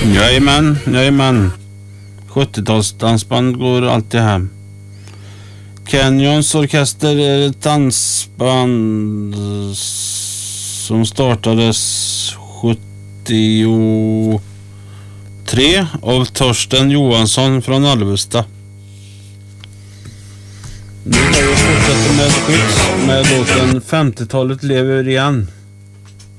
Jajamän. 70-talsdansband går alltid hem. Canyons orkester är ett dansband som startades 73 av Torsten Johansson från Alvesta. Nu har vi fortsätter med låten 50-talet lever igen.